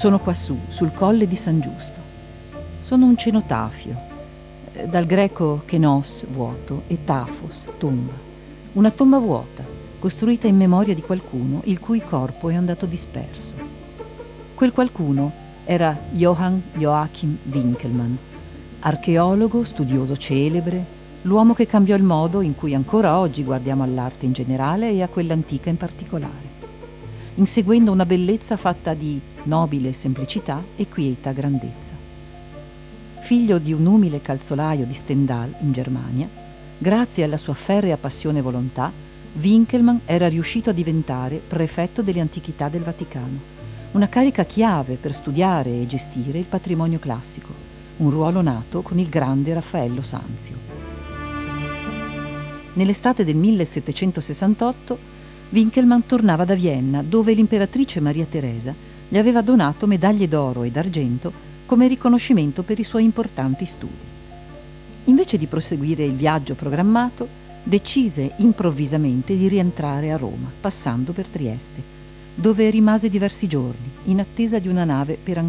Sono quassù, sul colle di San Giusto. Sono un cenotafio, dal greco kenos, vuoto, e tafos, tomba. Una tomba vuota, costruita in memoria di qualcuno il cui corpo è andato disperso. Quel qualcuno era Johann Joachim Winckelmann, archeologo, studioso celebre, l'uomo che cambiò il modo in cui ancora oggi guardiamo all'arte in generale e a quella antica in particolare, inseguendo una bellezza fatta di nobile semplicità e quieta grandezza. Figlio di un umile calzolaio di Stendhal in Germania, grazie alla sua ferrea passione e volontà, Winckelmann era riuscito a diventare prefetto delle antichità del Vaticano, una carica chiave per studiare e gestire il patrimonio classico, un ruolo nato con il grande Raffaello Sanzio. Nell'estate del 1768 Winckelmann tornava da Vienna, dove l'imperatrice Maria Teresa gli aveva donato medaglie d'oro e d'argento come riconoscimento per i suoi importanti studi. Invece di proseguire il viaggio programmato, decise improvvisamente di rientrare a Roma, passando per Trieste, dove rimase diversi giorni in attesa di una nave per